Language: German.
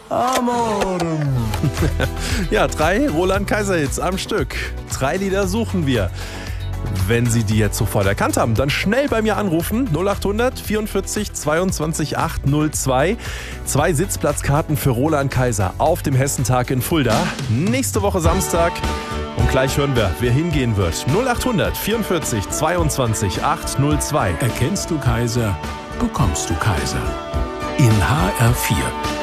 Amore. Ja, 3 Roland Kaiser-Hits am Stück. 3 Lieder suchen wir. Wenn Sie die jetzt sofort erkannt haben, dann schnell bei mir anrufen. 0800 44 22 802. 2 Sitzplatzkarten für Roland Kaiser auf dem Hessentag in Fulda. Nächste Woche Samstag. Und gleich hören wir, wer hingehen wird. 0800 44 22 802. Erkennst du Kaiser, bekommst du Kaiser. In HR4.